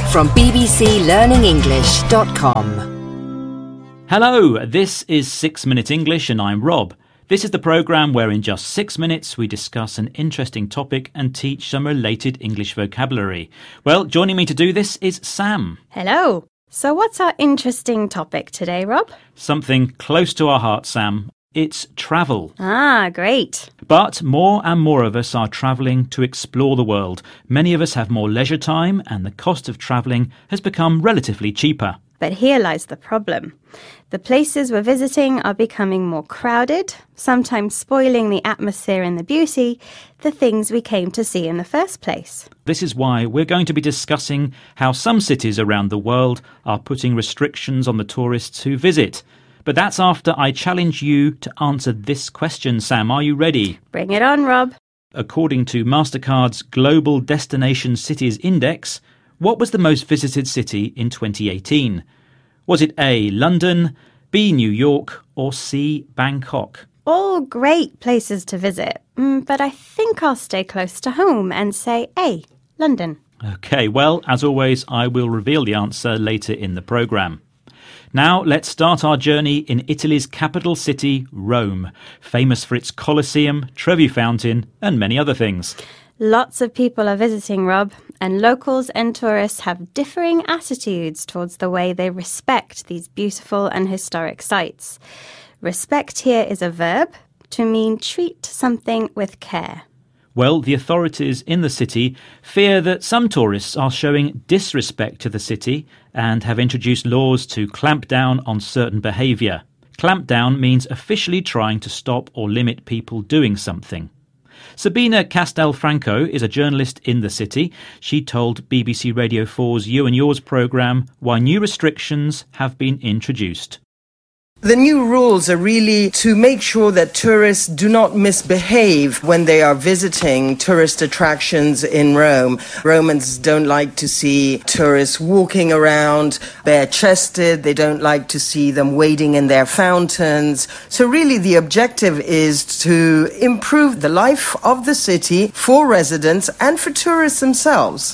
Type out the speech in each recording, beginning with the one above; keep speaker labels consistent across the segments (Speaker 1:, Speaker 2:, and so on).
Speaker 1: from bbclearningenglish.com.
Speaker 2: Hello, this is 6 Minute English and I'm Rob. This is the programme where in just 6 minutes we discuss an interesting topic and teach some related English vocabulary. Well, joining me to do this is Sam.
Speaker 3: Hello. So what's our interesting topic today, Rob?
Speaker 2: Something close to our heart, Sam. It's travel.
Speaker 3: Ah, great.
Speaker 2: But more and more of us are travelling to explore the world. Many of us have more leisure time and the cost of travelling has become relatively cheaper.
Speaker 3: But here lies the problem. The places we're visiting are becoming more crowded, sometimes spoiling the atmosphere and the beauty, the things we came to see in the first place.
Speaker 2: This is why we're going to be discussing how some cities around the world are putting restrictions on the tourists who visit. But that's after I challenge you to answer this question, Sam. Are you ready?
Speaker 3: Bring it on, Rob.
Speaker 2: According to MasterCard's Global Destination Cities Index, what was the most visited city in 2018? Was it A, London, B, New York, or C, Bangkok?
Speaker 3: All great places to visit, but I think I'll stay close to home and say A, London.
Speaker 2: OK, well, as always, I will reveal the answer later in the programme. Now, let's start our journey in Italy's capital city, Rome, famous for its Colosseum, Trevi Fountain, and many other things.
Speaker 3: Lots of people are visiting, Rob, and locals and tourists have differing attitudes towards the way they respect these beautiful and historic sites. Respect here is a verb to mean treat something with care.
Speaker 2: Well, the authorities in the city fear that some tourists are showing disrespect to the city and have introduced laws to clamp down on certain behaviour. Clamp down means officially trying to stop or limit people doing something. Sabina Castelfranco is a journalist in the city. She told BBC Radio 4's You and Yours programme why new restrictions have been introduced.
Speaker 4: The new rules are really to make sure that tourists do not misbehave when they are visiting tourist attractions in Rome. Romans don't like to see tourists walking around bare-chested. They don't like to see them wading in their fountains. So really the objective is to improve the life of the city for residents and for tourists themselves.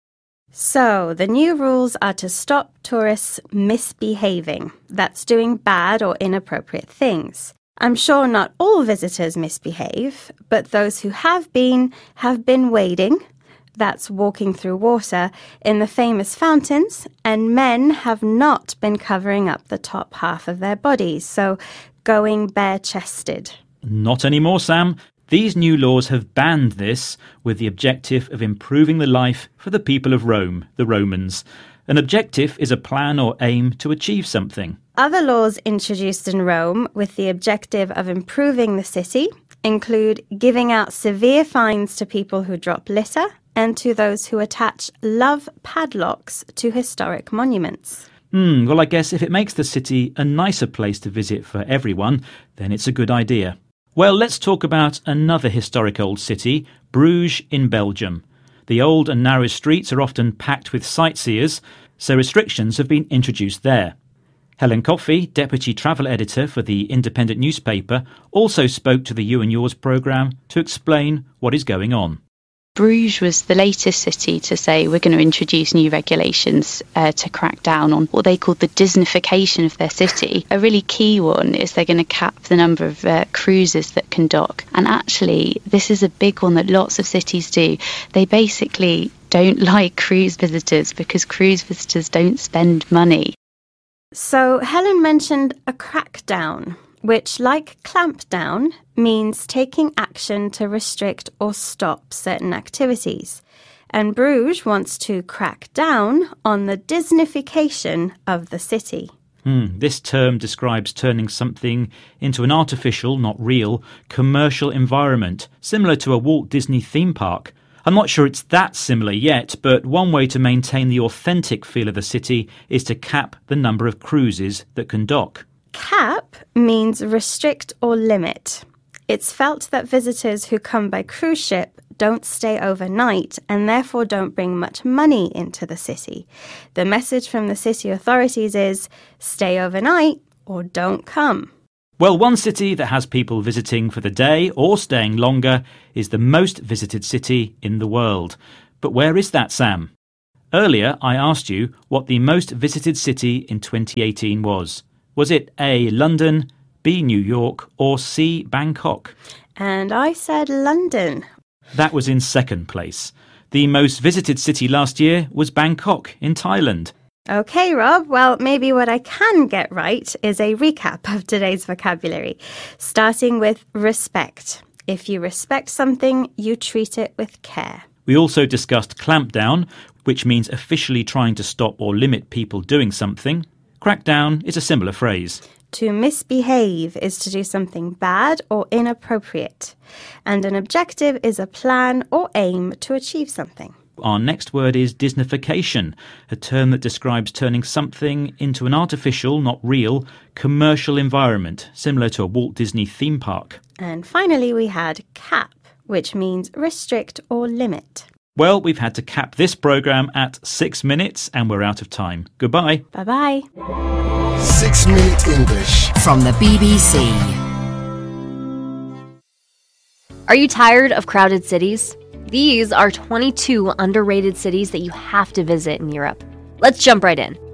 Speaker 3: So, the new rules are to stop tourists misbehaving. That's doing bad or inappropriate things. I'm sure not all visitors misbehave, but those who have been wading, that's walking through water, in the famous fountains, and men have not been covering up the top half of their bodies, so going bare-chested.
Speaker 2: Not anymore, Sam. These new laws have banned this with the objective of improving the life for the people of Rome, the Romans. An objective is a plan or aim to achieve something.
Speaker 3: Other laws introduced in Rome with the objective of improving the city include giving out severe fines to people who drop litter and to those who attach love padlocks to historic monuments.
Speaker 2: Well, I guess if it makes the city a nicer place to visit for everyone, then it's a good idea. Well, let's talk about another historic old city, Bruges in Belgium. The old and narrow streets are often packed with sightseers, so restrictions have been introduced there. Helen Coffey, Deputy Travel Editor for the independent newspaper, also spoke to the You and Yours programme to explain what is going on.
Speaker 5: Bruges was the latest city to say we're going to introduce new regulations to crack down on what they called the Disneyfication of their city. A really key one is they're going to cap the number of cruises that can dock. And actually, this is a big one that lots of cities do. They basically don't like cruise visitors because cruise visitors don't spend money.
Speaker 3: So Helen mentioned a crackdown, which, like clamp down, means taking action to restrict or stop certain activities. And Bruges wants to crack down on the Disneyfication of the city.
Speaker 2: This term describes turning something into an artificial, not real, commercial environment, similar to a Walt Disney theme park. I'm not sure it's that similar yet, but one way to maintain the authentic feel of the city is to cap the number of cruises that can dock.
Speaker 3: Cap means restrict or limit. It's felt that visitors who come by cruise ship don't stay overnight and therefore don't bring much money into the city. The message from the city authorities is stay overnight or don't come.
Speaker 2: Well, one city that has people visiting for the day or staying longer is the most visited city in the world. But where is that, Sam? Earlier, I asked you what the most visited city in 2018 was. Was it A, London, B, New York, or C, Bangkok?
Speaker 3: And I said London.
Speaker 2: That was in second place. The most visited city last year was Bangkok in Thailand.
Speaker 3: Okay, Rob. Well, maybe what I can get right is a recap of today's vocabulary, starting with respect. If you respect something, you treat it with care.
Speaker 2: We also discussed clampdown, which means officially trying to stop or limit people doing something. Crackdown is a similar phrase.
Speaker 3: To misbehave is to do something bad or inappropriate. And an objective is a plan or aim to achieve something.
Speaker 2: Our next word is Disneyfication, a term that describes turning something into an artificial, not real, commercial environment, similar to a Walt Disney theme park.
Speaker 3: And finally, we had cap, which means restrict or limit.
Speaker 2: Well, we've had to cap this programme at 6 minutes and we're out of time. Goodbye.
Speaker 3: Bye-bye.
Speaker 1: 6 Minute English
Speaker 6: from the BBC. Are you tired of crowded cities? These are 22 underrated cities that you have to visit in Europe. Let's jump right in.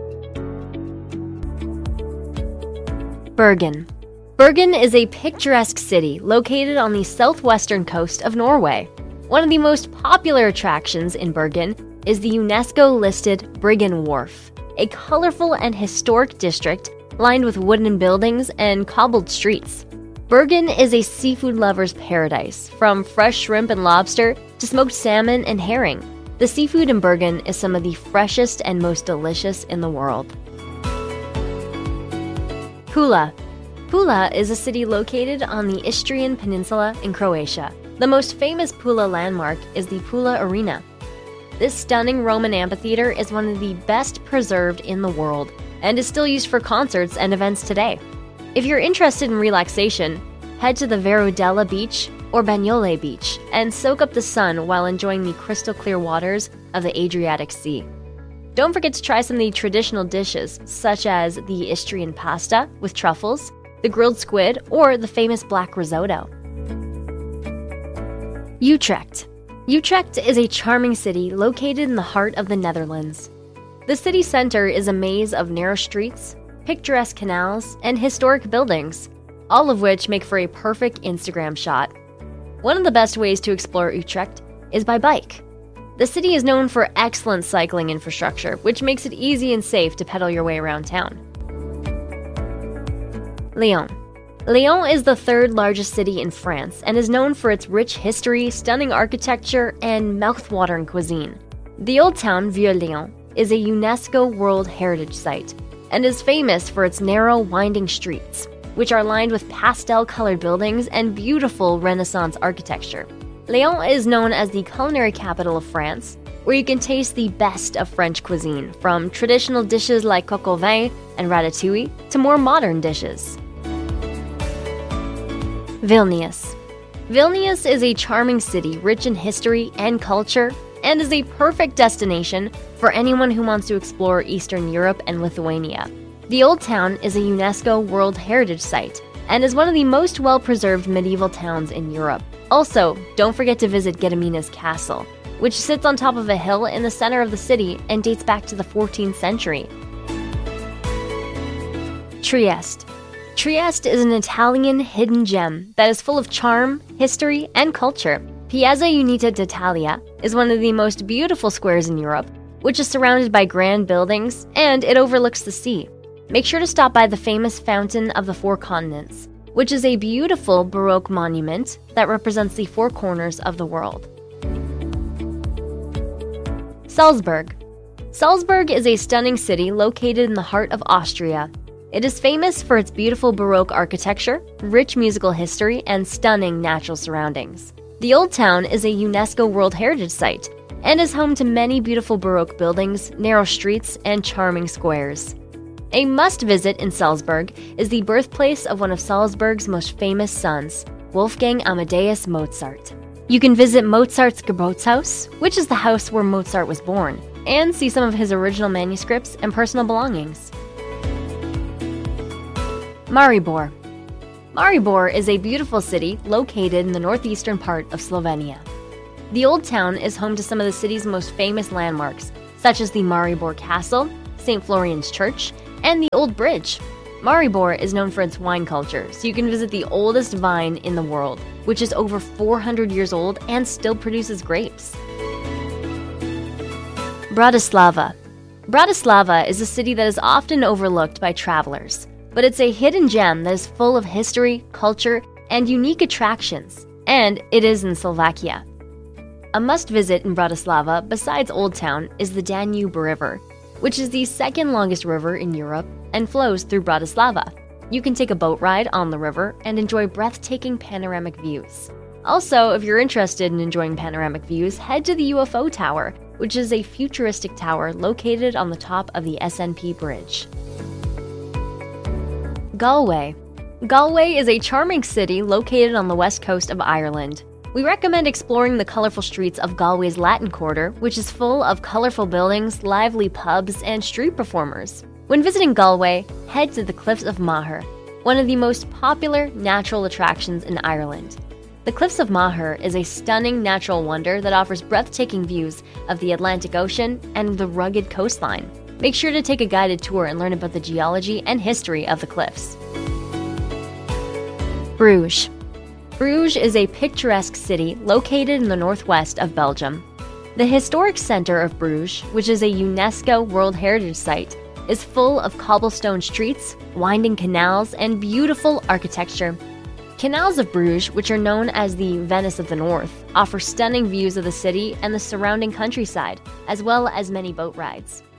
Speaker 6: Bergen. Bergen is a picturesque city located on the southwestern coast of Norway. One of the most popular attractions in Bergen is the UNESCO-listed Bryggen Wharf, a colorful and historic district lined with wooden buildings and cobbled streets. Bergen is a seafood lover's paradise, from fresh shrimp and lobster to smoked salmon and herring. The seafood in Bergen is some of the freshest and most delicious in the world. Pula. Pula is a city located on the Istrian Peninsula in Croatia. The most famous Pula landmark is the Pula Arena. This stunning Roman amphitheater is one of the best preserved in the world and is still used for concerts and events today. If you're interested in relaxation, head to the Verodella Beach or Bagnole Beach and soak up the sun while enjoying the crystal clear waters of the Adriatic Sea. Don't forget to try some of the traditional dishes, such as the Istrian pasta with truffles, the grilled squid, or the famous black risotto. Utrecht. Utrecht is a charming city located in the heart of the Netherlands. The city center is a maze of narrow streets, picturesque canals, and historic buildings, all of which make for a perfect Instagram shot. One of the best ways to explore Utrecht is by bike. The city is known for excellent cycling infrastructure, which makes it easy and safe to pedal your way around town. Lyon. Lyon is the third largest city in France and is known for its rich history, stunning architecture, and mouth-watering cuisine. The old town, Vieux-Lyon, is a UNESCO World Heritage Site and is famous for its narrow, winding streets, which are lined with pastel-colored buildings and beautiful Renaissance architecture. Lyon is known as the culinary capital of France, where you can taste the best of French cuisine, from traditional dishes like coq au vin and ratatouille to more modern dishes. Vilnius. Vilnius is a charming city rich in history and culture and is a perfect destination for anyone who wants to explore Eastern Europe and Lithuania. The Old Town is a UNESCO World Heritage Site and is one of the most well-preserved medieval towns in Europe. Also, don't forget to visit Gediminas Castle, which sits on top of a hill in the center of the city and dates back to the 14th century. Trieste. Trieste is an Italian hidden gem that is full of charm, history, and culture. Piazza Unita d'Italia is one of the most beautiful squares in Europe, which is surrounded by grand buildings, and it overlooks the sea. Make sure to stop by the famous Fountain of the Four Continents, which is a beautiful Baroque monument that represents the four corners of the world. Salzburg. Salzburg is a stunning city located in the heart of Austria. It is famous for its beautiful Baroque architecture, rich musical history, and stunning natural surroundings. The Old Town is a UNESCO World Heritage Site and is home to many beautiful Baroque buildings, narrow streets, and charming squares. A must-visit in Salzburg is the birthplace of one of Salzburg's most famous sons, Wolfgang Amadeus Mozart. You can visit Mozart's Geburtshaus, which is the house where Mozart was born, and see some of his original manuscripts and personal belongings. Maribor. Maribor is a beautiful city located in the northeastern part of Slovenia. The Old Town is home to some of the city's most famous landmarks, such as the Maribor Castle, St. Florian's Church, and the Old Bridge. Maribor is known for its wine culture, so you can visit the oldest vine in the world, which is over 400 years old and still produces grapes. Bratislava. Bratislava is a city that is often overlooked by travelers, but it's a hidden gem that is full of history, culture, and unique attractions, and it is in Slovakia. A must-visit in Bratislava, besides Old Town, is the Danube River, which is the second longest river in Europe and flows through Bratislava. You can take a boat ride on the river and enjoy breathtaking panoramic views. Also, if you're interested in enjoying panoramic views, head to the UFO Tower, which is a futuristic tower located on the top of the SNP Bridge. Galway. Galway is a charming city located on the west coast of Ireland. We recommend exploring the colorful streets of Galway's Latin Quarter, which is full of colorful buildings, lively pubs, and street performers. When visiting Galway, head to the Cliffs of Moher, one of the most popular natural attractions in Ireland. The Cliffs of Moher is a stunning natural wonder that offers breathtaking views of the Atlantic Ocean and the rugged coastline. Make sure to take a guided tour and learn about the geology and history of the cliffs. Bruges. Bruges is a picturesque city located in the northwest of Belgium. The historic center of Bruges, which is a UNESCO World Heritage Site, is full of cobblestone streets, winding canals, and beautiful architecture. Canals of Bruges, which are known as the Venice of the North, offer stunning views of the city and the surrounding countryside, as well as many boat rides.